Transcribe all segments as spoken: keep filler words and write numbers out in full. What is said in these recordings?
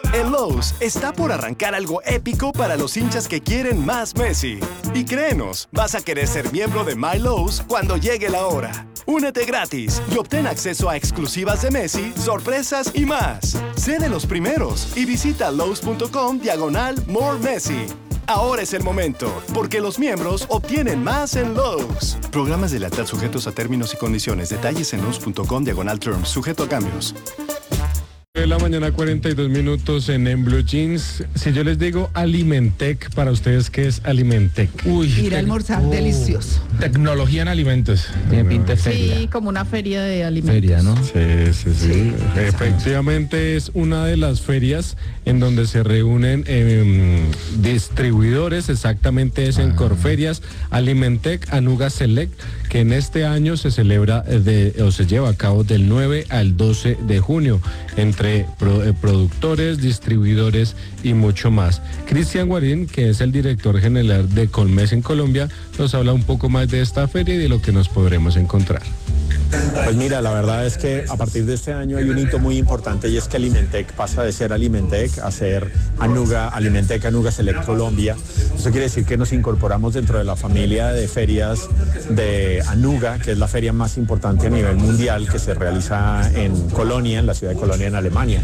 En Lowe's está por arrancar algo épico para los hinchas que quieren más Messi. Y créenos, vas a querer ser miembro de My Lowe's cuando llegue la hora. Únete gratis y obtén acceso a exclusivas de Messi, sorpresas y más. Sé de los primeros y visita lowes.com diagonal more Messi. Ahora es el momento, porque los miembros obtienen más en Lowe's. Programas de lealtad sujetos a términos y condiciones. Detalles en lowes.com diagonal terms, sujeto a cambios. De la mañana, cuarenta y dos minutos en, en Blue Jeans. Si yo les digo Alimentec, para ustedes, ¿qué es Alimentec? Uy, ir a almorzar, oh, delicioso. Tecnología en alimentos. Tiene pinta de feria. Sí, como una feria de alimentos. Feria, ¿no? Sí, sí, sí. Sí, efectivamente es una de las ferias en donde se reúnen eh, distribuidores, exactamente es en ah. Corferias. Alimentec Anuga Select, que en este año se celebra de, o se lleva a cabo del nueve al doce de junio, entre pro, eh, productores, distribuidores y mucho más. Cristian Guarín, que es el director general de Colmes en Colombia, nos habla un poco más de esta feria y de lo que nos podremos encontrar. Pues mira, la verdad es que a partir de este año hay un hito muy importante, y es que Alimentec pasa de ser Alimentec a ser Anuga, Alimentec Anuga Select Colombia. Eso quiere decir que nos incorporamos dentro de la familia de ferias de Anuga, que es la feria más importante a nivel mundial, que se realiza en Colonia, en la ciudad de Colonia, en Alemania.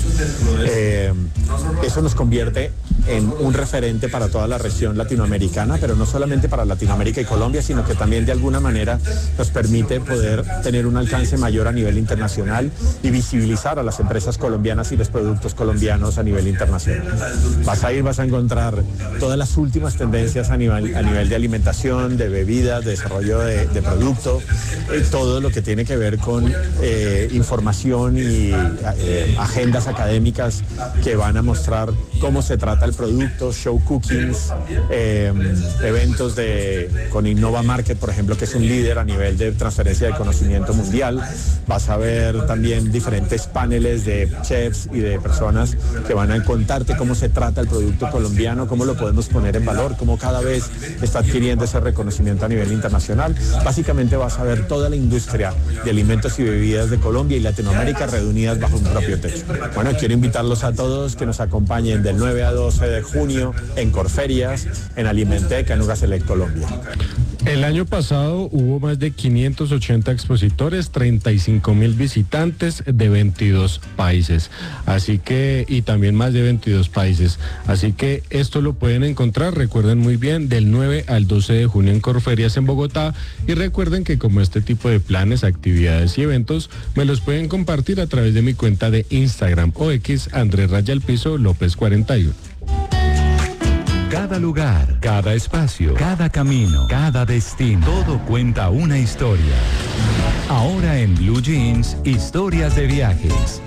Eh, eso nos convierte en un referente para toda la región latinoamericana, pero no solamente para Latinoamérica y Colombia, sino que también de alguna manera nos permite poder tener un alcance mayor a nivel internacional y visibilizar a las empresas colombianas y los productos colombianos a nivel internacional. Vas a ir, vas a encontrar todas las últimas tendencias a nivel, a nivel de alimentación, de bebidas, de desarrollo de, de producto, eh, todo lo que tiene que ver con eh, información y eh, agendas académicas que van a mostrar cómo se trata el producto, show cookings, eh, eventos de, con Innova Market, por ejemplo, que es un líder a nivel de transferencia de conocimiento mundial. Vas a ver también diferentes paneles de chefs y de personas que van a contarte cómo se trata el producto colombiano, cómo lo podemos poner en valor, cómo cada vez está adquiriendo ese reconocimiento a nivel internacional. Básicamente vas a ver toda la industria de alimentos y bebidas de Colombia y Latinoamérica reunidas bajo un propio techo. Bueno, quiero invitarlos a todos que nos acompañen del nueve a doce de junio en Corferias, en Alimentec, Anuga Select Colombia. El año pasado hubo más de quinientos ochenta expositores, treinta y cinco mil visitantes de veintidós países. Así que, y también más de veintidós países. Así que esto lo pueden encontrar, recuerden muy bien, del nueve al doce de junio en Corferias en Bogotá. Y recuerden que como este tipo de planes, actividades y eventos, me los pueden compartir a través de mi cuenta de Instagram o X, Andrés Raya al Piso López cuarenta y uno. Cada lugar, cada espacio, cada camino, cada destino, todo cuenta una historia. Ahora en Blue Jeans, historias de viajes.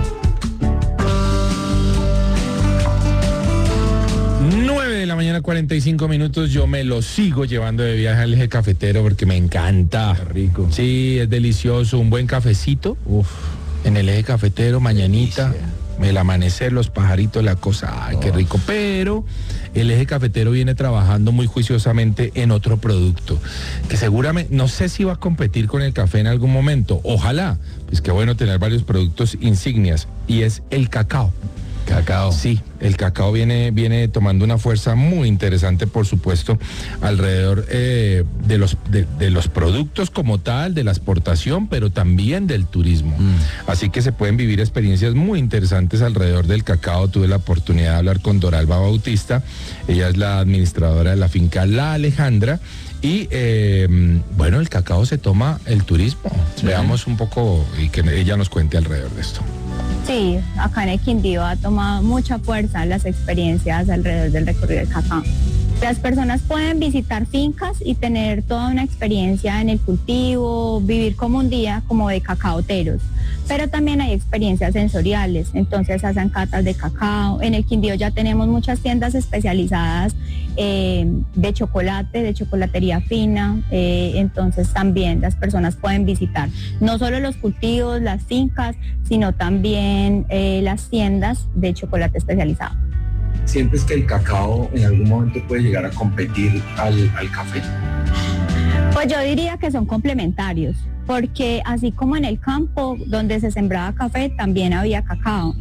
nueve de la mañana, cuarenta y cinco minutos. Yo me lo sigo llevando de viaje al eje cafetero porque me encanta. Qué rico. Sí, es delicioso. Un buen cafecito. Uf, en el eje cafetero, mañanita. Delicia. El amanecer, los pajaritos, la cosa, ay, qué rico. Pero el eje cafetero viene trabajando muy juiciosamente en otro producto, que seguramente, no sé si va a competir con el café en algún momento. Ojalá, pues qué bueno tener varios productos insignias, y es el cacao. Cacao. Sí, el cacao viene, viene tomando una fuerza muy interesante, por supuesto, alrededor eh, de, los, de, de los productos como tal, de la exportación, pero también del turismo. Mm. Así que se pueden vivir experiencias muy interesantes alrededor del cacao. Tuve la oportunidad de hablar con Doralba Bautista, ella es la administradora de la finca La Alejandra. Y eh, bueno, el cacao se toma el turismo. Sí. Veamos un poco y que ella nos cuente alrededor de esto. Sí, acá en el Quindío ha tomado mucha fuerza las experiencias alrededor del recorrido del cacao. Las personas pueden visitar fincas y tener toda una experiencia en el cultivo, vivir como un día como de cacaoteros, pero también hay experiencias sensoriales, entonces hacen catas de cacao. En el Quindío ya tenemos muchas tiendas especializadas eh, de chocolate, de chocolatería fina, eh, entonces también las personas pueden visitar no solo los cultivos, las fincas, sino también eh, las tiendas de chocolate especializado. ¿Sientes que el cacao en algún momento puede llegar a competir al, al café? Pues yo diría que son complementarios, porque así como en el campo donde se sembraba café, también había cacao.